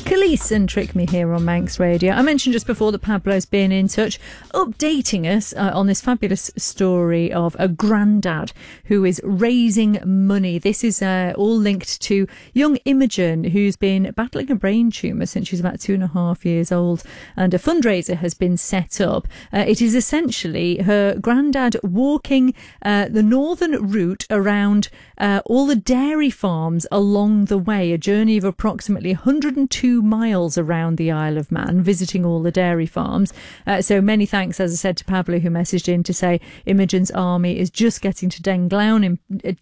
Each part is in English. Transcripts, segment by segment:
Khalees and Trick Me here on Manx Radio. I mentioned just before that Pablo's been in touch, updating us on this fabulous story of a granddad who is raising money. This is all linked to young Imogen, who's been battling a brain tumour since she's about 2.5 years old, and a fundraiser has been set up. It is essentially her granddad walking the northern route around all the dairy farms along the way, a journey of approximately 102 miles around the Isle of Man, visiting all the dairy farms. So many thanks, as I said, to Pablo, who messaged in to say Imogen's army is just getting to Glendown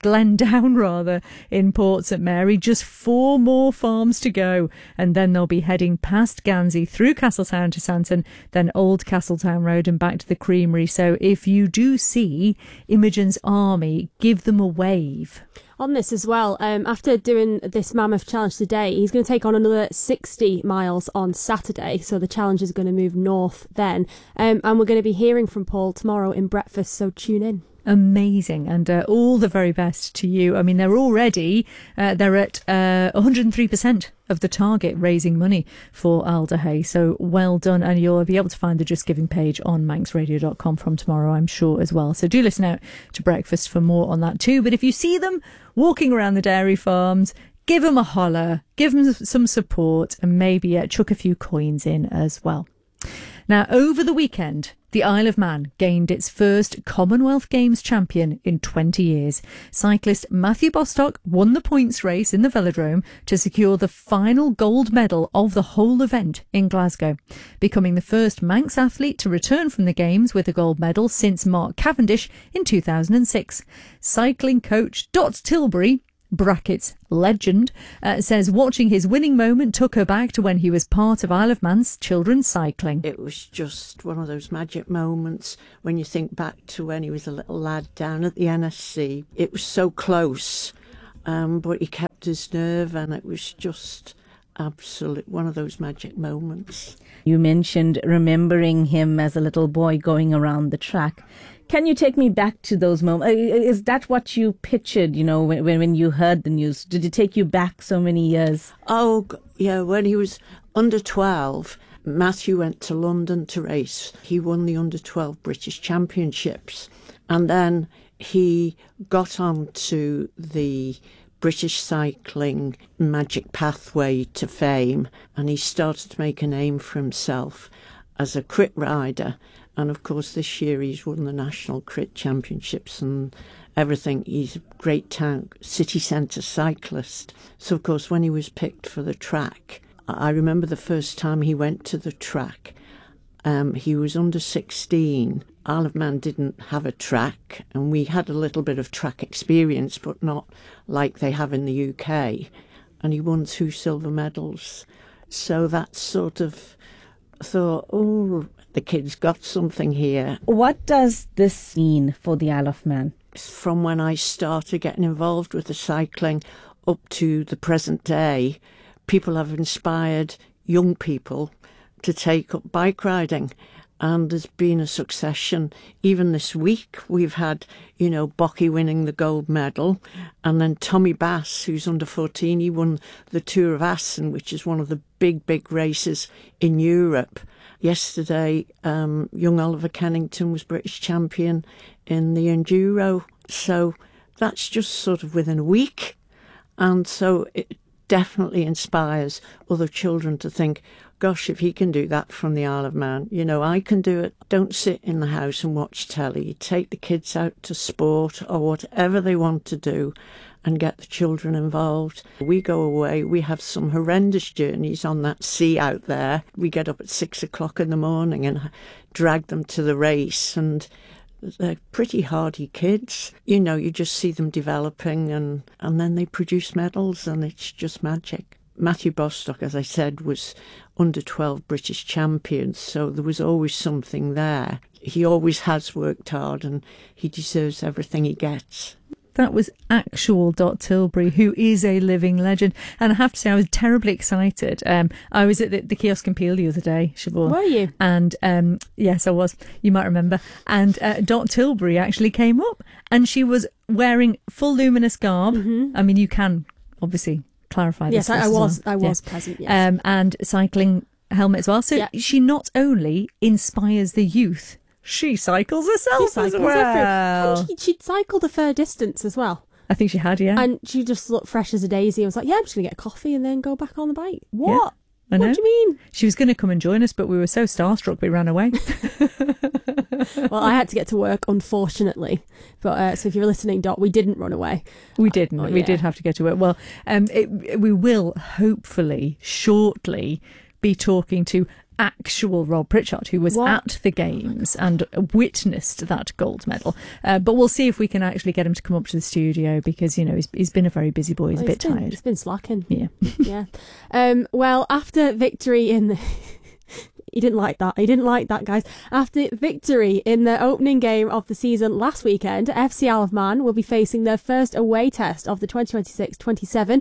in Port St Mary. Just 4 more farms to go, and then they'll be heading past Gansey, through Castletown to Santon, then Old Castletown Road and back to the Creamery. So if you do see Imogen's army, give them a wave. On this as well, after doing this mammoth challenge today, he's going to take on another 60 miles on Saturday, so the challenge is going to move north then, and we're going to be hearing from Paul tomorrow in breakfast, so tune in. Amazing, and all the very best to you. I mean, they're already they're at 103% of the target, raising money for Alder Hey, so well done. And you'll be able to find the Just Giving page on manxradio.com from tomorrow, I'm sure, as well. So do listen out to breakfast for more on that too. But if you see them walking around the dairy farms, give them a holler, give them some support, and maybe chuck a few coins in as well. Now, over the weekend, the Isle of Man gained its first Commonwealth Games champion in 20 years. Cyclist Matthew Bostock won the points race in the Velodrome to secure the final gold medal of the whole event in Glasgow, becoming the first Manx athlete to return from the Games with a gold medal since Mark Cavendish in 2006. Cycling coach Dot Tilbury, brackets legend, says watching his winning moment took her back to when he was part of Isle of Man's children's cycling. It was just one of those magic moments when you think back to when he was a little lad down at the NSC. It was so close, but he kept his nerve, and it was just absolute one of those magic moments. You mentioned remembering him as a little boy going around the track. Can you take me back to those moments? Is that what you pictured, when you heard the news? Did it take you back so many years? Oh, yeah, when he was under 12, Matthew went to London to race. He won the under 12 British Championships. And then he got on to the British cycling magic pathway to fame, and he started to make a name for himself as a crit rider. And of course this year he's won the National Crit Championships and everything. He's a great town city centre cyclist. So of course when he was picked for the track, I remember the first time he went to the track, he was under 16. Isle of Man didn't have a track, and we had a little bit of track experience, but not like they have in the UK. And he won 2 silver medals. So that sort of thought, oh, the kid's got something here. What does this mean for the Isle of Man? From when I started getting involved with the cycling up to the present day, people have inspired young people to take up bike riding. And there's been a succession. Even this week, we've had, Bocky winning the gold medal. And then Tommy Bass, who's under 14, he won the Tour of Assen, which is one of the big, big races in Europe. Yesterday, young Oliver Kennington was British champion in the Enduro. So that's just sort of within a week. And so it definitely inspires other children to think, gosh, if he can do that from the Isle of Man, I can do it. Don't sit in the house and watch telly. Take the kids out to sport or whatever they want to do and get the children involved. We go away, we have some horrendous journeys on that sea out there. We get up at 6 o'clock in the morning and drag them to the race, and they're pretty hardy kids. You just see them developing, and then they produce medals, and it's just magic. Matthew Bostock, as I said, was under 12 British champions, so there was always something there. He always has worked hard, and he deserves everything he gets. That was actual Dot Tilbury, who is a living legend. And I have to say, I was terribly excited. I was at the kiosk in Peel the other day, Siobhan. Were you? And yes, I was. You might remember. And Dot Tilbury actually came up, and she was wearing full luminous garb. Mm-hmm. I mean, you can obviously clarify this. Yes, I was Yeah. present, yes. And cycling helmet as well. So Yeah. she not only inspires the youth, she cycles herself as well. And she'd cycled a fair distance as well. I think she had, yeah. And she just looked fresh as a daisy. I was like, yeah, I'm just going to get a coffee and then go back on the bike. What? I know. What do you mean? She was going to come and join us, but we were so starstruck we ran away. Well, I had to get to work, unfortunately. But so if you're listening, Dot, we didn't run away. We didn't. Oh, We yeah. did have to get to work. Well, we will hopefully shortly be talking to actual Rob Pritchard, who was What? at the games and witnessed that gold medal. But we'll see if we can actually get him to come up to the studio because, you know, he's been a very busy boy. He's a bit tired. He's been slacking. Yeah. Yeah. Well, after victory in the... He didn't like that. He didn't like that, guys. After victory in the opening game of the season last weekend, FC Isle of Man will be facing their first away test of the 2026-27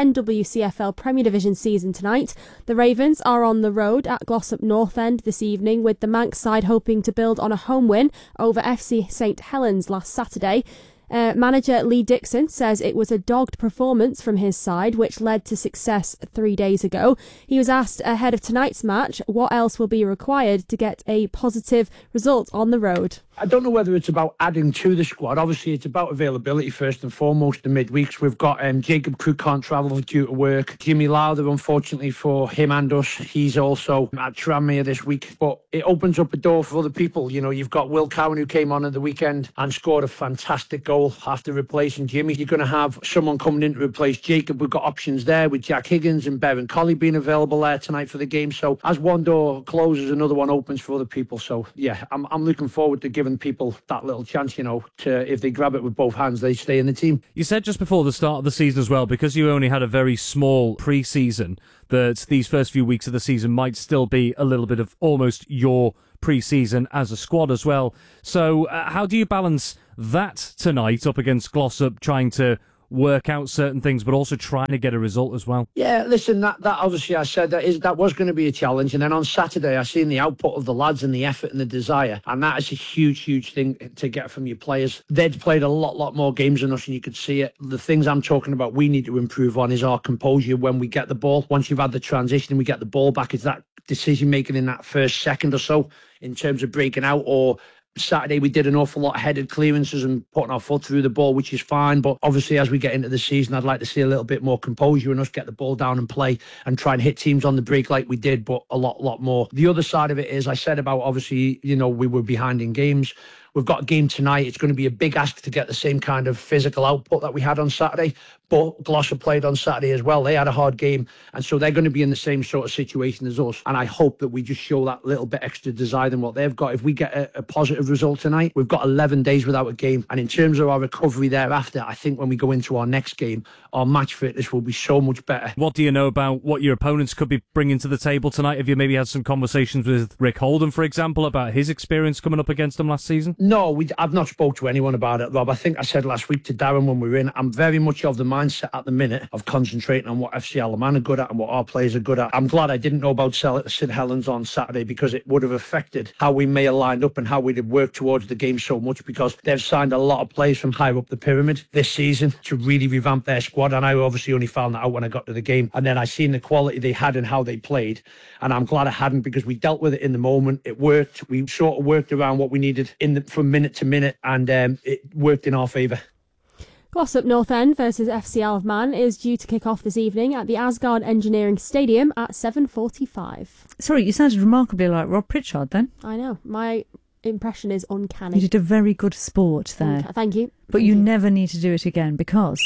NWCFL Premier Division season tonight. The Ravens are on the road at Glossop North End this evening, with the Manx side hoping to build on a home win over FC St Helens last Saturday. Manager Lee Dixon says it was a dogged performance from his side, which led to success 3 days ago. He was asked ahead of tonight's match what else will be required to get a positive result on the road. I don't know whether it's about adding to the squad. Obviously, it's about availability first and foremost. The midweeks, we've got Jacob Crew can't travel due to work. Jimmy Lowther, unfortunately for him and us, he's also at Tranmere this week. But it opens up a door for other people. You know, you've got Will Cowan, who came on at the weekend and scored a fantastic goal after replacing Jimmy. You're going to have someone coming in to replace Jacob. We've got options there with Jack Higgins and Bevan Colley being available there tonight for the game. So as one door closes, another one opens for other people. So yeah, I'm looking forward to giving people that little chance, you know, to if they grab it with both hands, they stay in the team. You said just before the start of the season as well, because you only had a very small pre-season, that these first few weeks of the season might still be a little bit of almost your pre-season as a squad as well. So how do you balance that tonight up against Glossop, trying to work out certain things, but also trying to get a result as well? Yeah, listen, that obviously I said that was going to be a challenge. And then on Saturday, I seen the output of the lads and the effort and the desire. And that is a huge thing to get from your players. They'd played a lot more games than us, and you could see it. The things I'm talking about we need to improve on is our composure when we get the ball. Once you've had the transition and we get the ball back, it's that decision making in that first second or so in terms of breaking out. Or Saturday we did an awful lot of headed clearances and putting our foot through the ball, which is fine. But obviously as we get into the season, I'd like to see a little bit more composure and us get the ball down and play and try and hit teams on the break like we did, but a lot more. The other side of it is, I said about obviously, you know, we were behind in games. We've got a game tonight. It's going to be a big ask to get the same kind of physical output that we had on Saturday. But Glossop played on Saturday as well. They had a hard game. And so they're going to be in the same sort of situation as us. And I hope that we just show that little bit extra desire than what they've got. If we get a positive result tonight, we've got 11 days without a game. And in terms of our recovery thereafter, I think when we go into our next game, our match fitness will be so much better. What do you know about what your opponents could be bringing to the table tonight? Have you maybe had some conversations with Rick Holden, for example, about his experience coming up against them last season? No, I've not spoke to anyone about it, Rob. I think I said last week to Darren when we were in, I'm very much of the mindset at the minute of concentrating on what FC Isle of Man are good at and what our players are good at. I'm glad I didn't know about St Helens on Saturday, because it would have affected how we may have lined up and how we'd have worked towards the game so much, because they've signed a lot of players from higher up the pyramid this season to really revamp their squad. And I obviously only found that out when I got to the game. And then I seen the quality they had and how they played. And I'm glad I hadn't, because we dealt with it in the moment. It worked. We sort of worked around what we needed from minute to minute, and it worked in our favour. Glossop North End versus FC Isle of Man is due to kick off this evening at the Asgard Engineering Stadium at 7:45. Sorry, you sounded remarkably like Rob Pritchard then. I know. My impression is uncanny. You did a very good sport there. Thank you. But you never need to do it again, because...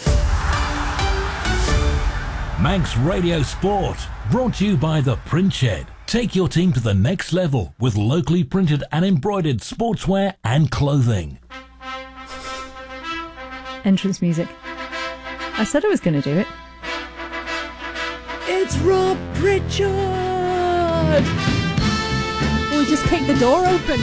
Manx Radio Sport, brought to you by The Print Shed. Take your team to the next level with locally printed and embroidered sportswear and clothing. Entrance music. I said I was going to do it. It's Rob Pritchard! We just kicked the door open.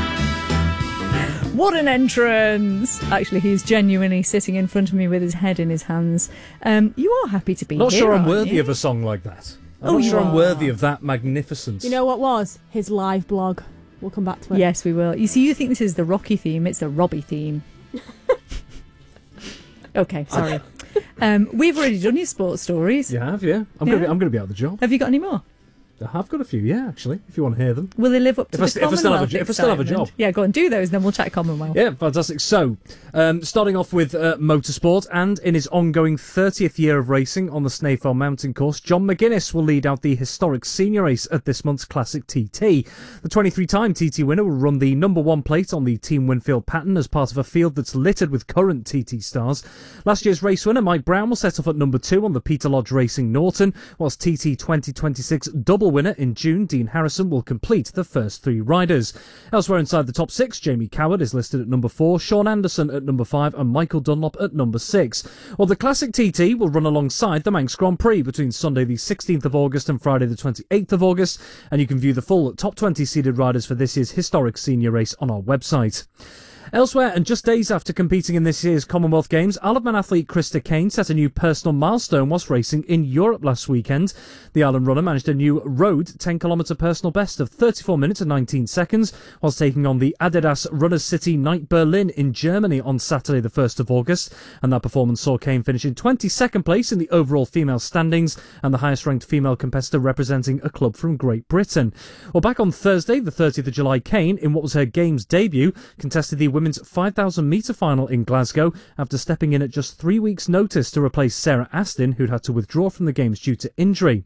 What an entrance! Actually, he's genuinely sitting in front of me with his head in his hands. You are happy to be Not here, sure I'm aren't worthy you? of a song like that. I'm Oh, not you sure I'm are. worthy of that magnificence. You know what was? His live blog. We'll come back to it. Yes, we will. You see, you think this is the Rocky theme. It's the Robbie theme. Okay, sorry. We've already done your sports stories. You have, yeah. I'm Yeah. going to be out of the job. Have you got any more? I have got a few, yeah, actually, if you want to hear them. Will they live up to If the I still have a Commonwealth if I still have a job. excitement? Yeah, go on, do those, then we'll chat Commonwealth. Yeah, fantastic. So, starting off with motorsport, and in his ongoing 30th year of racing on the Snaefell Mountain Course, John McGuinness will lead out the historic senior race at this month's Classic TT. The 23-time TT winner will run the number 1 plate on the Team Winfield pattern as part of a field that's littered with current TT stars. Last year's race winner, Mike Brown, will set off at number 2 on the Peter Lodge Racing Norton, whilst TT 2026 double winner in June, Dean Harrison, will complete the first 3 riders. Elsewhere inside the top 6, Jamie Coward is listed at number 4, Sean Anderson at number 5 and Michael Dunlop at number 6. Well, the Classic TT will run alongside the Manx Grand Prix between Sunday the 16th of August and Friday the 28th of August, and you can view the full top 20 seeded riders for this year's historic senior race on our website. Elsewhere, and just days after competing in this year's Commonwealth Games, Isle of Man athlete Krista Kane set a new personal milestone whilst racing in Europe last weekend. The Island runner managed a new road 10km personal best of 34 minutes and 19 seconds whilst taking on the Adidas Runners City Night Berlin in Germany on Saturday the 1st of August, and that performance saw Kane finish in 22nd place in the overall female standings and the highest ranked female competitor representing a club from Great Britain. Well, back on Thursday the 30th of July, Kane, in what was her Games debut, contested the women's 5,000 metre final in Glasgow after stepping in at just 3 weeks' notice to replace Sarah Astin, who'd had to withdraw from the Games due to injury.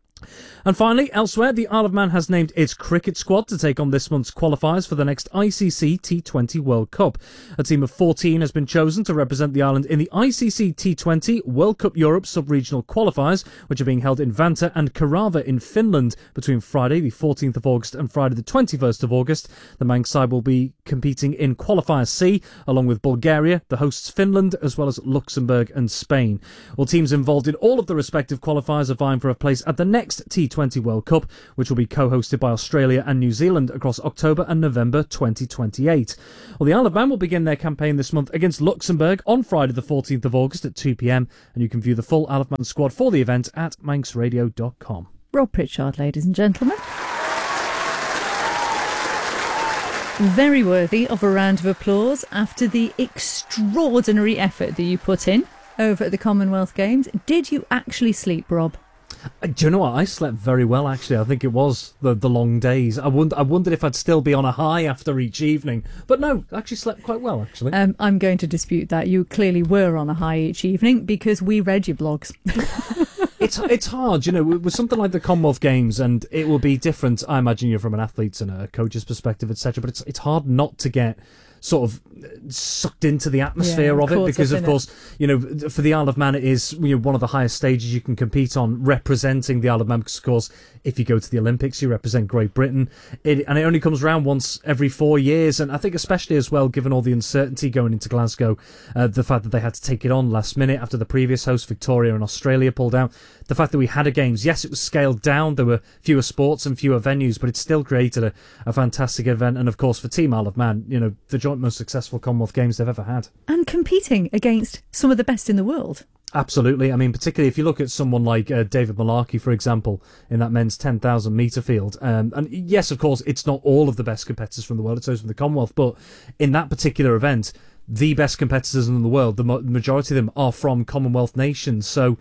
And finally, elsewhere, the Isle of Man has named its cricket squad to take on this month's qualifiers for the next ICC T20 World Cup. A team of 14 has been chosen to represent the island in the ICC T20 World Cup Europe sub-regional qualifiers, which are being held in Vantaa and Kerava in Finland between Friday the 14th of August and Friday the 21st of August. The Manx side will be competing in Qualifier C, along with Bulgaria, the hosts Finland, as well as Luxembourg and Spain. Well, teams involved in all of the respective qualifiers are vying for a place at the next T20 World Cup, which will be co-hosted by Australia and New Zealand across October and November 2028. Well, the Isle of Man will begin their campaign this month against Luxembourg on Friday the 14th of August at 2 p.m, and you can view the full Isle of Man squad for the event at manxradio.com. Rob Pritchard, ladies and gentlemen. Very worthy of a round of applause after the extraordinary effort that you put in over at the Commonwealth Games. Did you actually sleep, Rob? Do you know what? I slept very well, actually. I think it was the long days. I wondered if I'd still be on a high after each evening. But no, I actually slept quite well, actually. I'm going to dispute that. You clearly were on a high each evening because we read your blogs. It's hard, you know, with something like the Commonwealth Games, and it will be different, I imagine, you're from an athlete's and a coach's perspective, etc. But it's hard not to get sort of sucked into the atmosphere of it, because of course, you know, for the Isle of Man, it is, you know, one of the highest stages you can compete on, representing the Isle of Man, because of course, if you go to the Olympics, you represent Great Britain, and it only comes around once every 4 years, and I think especially as well, given all the uncertainty going into Glasgow, the fact that they had to take it on last minute after the previous host, Victoria and Australia, pulled out, the fact that we had a Games, yes, it was scaled down, there were fewer sports and fewer venues, but it still created a fantastic event, and of course for Team Isle of Man, you know, the joint most successful Commonwealth Games they've ever had. And competing against some of the best in the world. Absolutely. I mean, particularly if you look at someone like David Malarkey, for example, in that men's 10,000 metre field. And yes, of course, it's not all of the best competitors from the world, it's those from the Commonwealth, but in that particular event, the best competitors in the world, the majority of them are from Commonwealth nations. So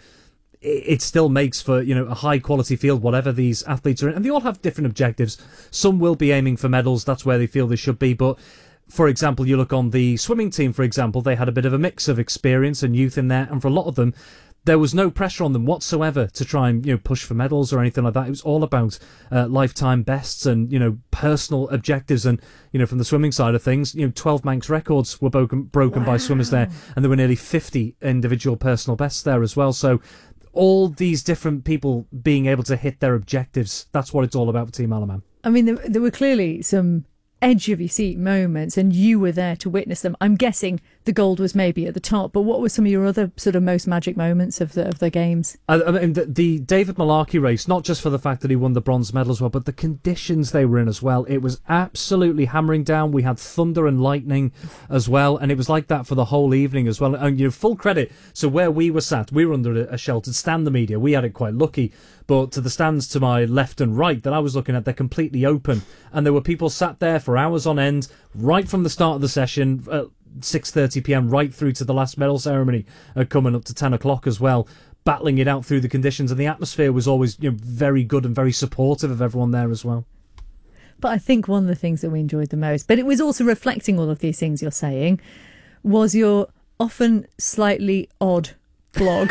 it still makes for, you know, a high quality field, whatever these athletes are in. And they all have different objectives. Some will be aiming for medals, that's where they feel they should be, but for example, you look on the swimming team, for example, they had a bit of a mix of experience and youth in there, and for a lot of them, there was no pressure on them whatsoever to try and, you know, push for medals or anything like that. It was all about lifetime bests and, you know, personal objectives. And, you know, from the swimming side of things, you know, 12 Manx records were broken by swimmers there, and there were nearly 50 individual personal bests there as well. So all these different people being able to hit their objectives, that's what it's all about for Team Isle of Man. I mean, there were clearly some edge of your seat moments, and you were there to witness them. I'm guessing the gold was maybe at the top, but what were some of your other sort of most magic moments of the games? I mean, the David Malarkey race, not just for the fact that he won the bronze medal as well, but the conditions they were in as well. It was absolutely hammering down. We had thunder and lightning as well, and it was like that for the whole evening as well. And, you know, full credit. So where we were sat, we were under a sheltered stand, the media. We had it quite lucky. But to the stands to my left and right that I was looking at, they're completely open. And there were people sat there for hours on end, right from the start of the session, 6:30pm right through to the last medal ceremony coming up to 10 o'clock as well, battling it out through the conditions, and the atmosphere was always very good and very supportive of everyone there as well. But I think one of the things that we enjoyed the most, but it was also reflecting all of these things you're saying, was your often slightly odd blog.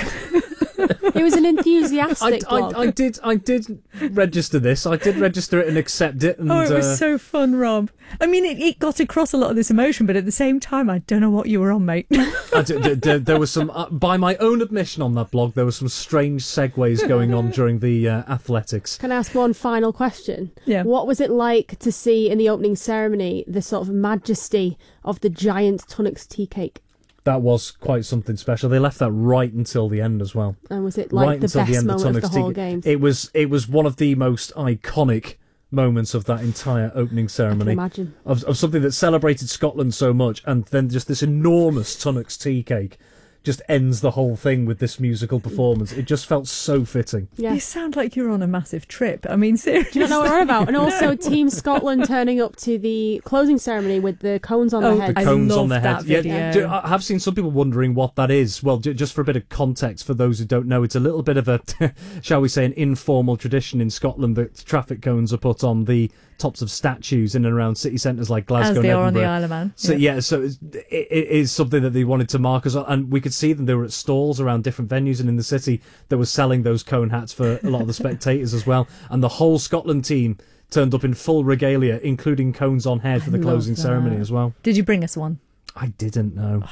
It was an enthusiastic blog. I did register this. I did register it and accept it. And, it was so fun, Rob. I mean, it got across a lot of this emotion, but at the same time, I don't know what you were on, mate. There was some, by my own admission on that blog, there were some strange segues going on during the athletics. Can I ask one final question? Yeah. What was it like to see in the opening ceremony the sort of majesty of the giant Tunnocks tea cake? That was quite something special. They left that right until the end as well. And was it like the best moment of the whole game? It was one of the most iconic moments of that entire opening ceremony. I can imagine. Of something that celebrated Scotland so much, and then just this enormous Tunnocks tea cake just ends the whole thing with this musical performance. It just felt so fitting. Yeah. You sound like you're on a massive trip. I mean, seriously. Do you not know what we're about? And also Team Scotland turning up to the closing ceremony with the cones on their heads. The cones on their heads. Yeah, I have seen some people wondering what that is. Well, just for a bit of context, for those who don't know, it's a little bit of a, shall we say, an informal tradition in Scotland that traffic cones are put on the tops of statues in and around city centres like Glasgow as and they Edinburgh. are on the Isle of Man. So so it is something that they wanted to mark as well. And we could see them. They were at stalls around different venues and in the city that was selling those cone hats for a lot of the spectators as well. And the whole Scotland team turned up in full regalia, including cones on head for the closing ceremony as well. Did you bring us one? I didn't know.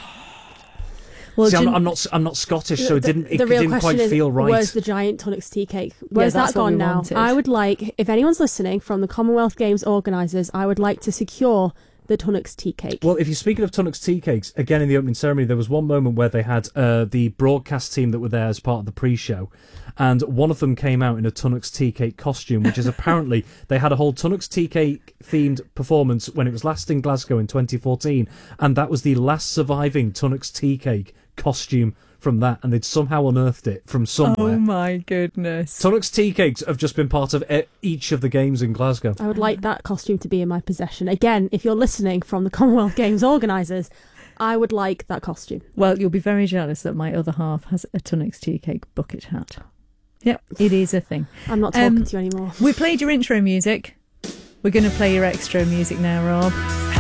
Well, see, I'm not Scottish, so it didn't quite feel right. Where's the giant Tunnocks tea cake? Where's that gone now? Wanted. I would like, if anyone's listening from the Commonwealth Games organisers, I would like to secure the Tunnocks tea cake. Well, if you're speaking of Tunnocks tea cakes, again in the opening ceremony, there was one moment where they had the broadcast team that were there as part of the pre-show, and one of them came out in a Tunnocks tea cake costume, which is apparently they had a whole Tunnocks tea cake themed performance when it was last in Glasgow in 2014, and that was the last surviving Tunnocks tea cake costume from that, and they'd somehow unearthed it from somewhere. Oh my goodness. Tunnocks tea cakes have just been part of each of the games in Glasgow. I would like that costume to be in my possession. Again, if you're listening from the Commonwealth Games organisers, I would like that costume. Well, you'll be very jealous that my other half has a Tunnocks tea cake bucket hat. Yep, it is a thing. I'm not talking to you anymore. We played your intro music. We're going to play your extra music now, Rob.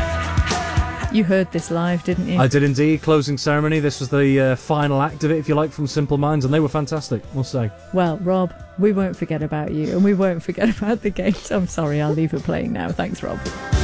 You heard this live, didn't you? I did indeed. Closing ceremony. This was the final act of it, if you like, from Simple Minds, and they were fantastic, must say. Well, Rob, we won't forget about you, and we won't forget about the games. I'm sorry, I'll leave it playing now. Thanks, Rob.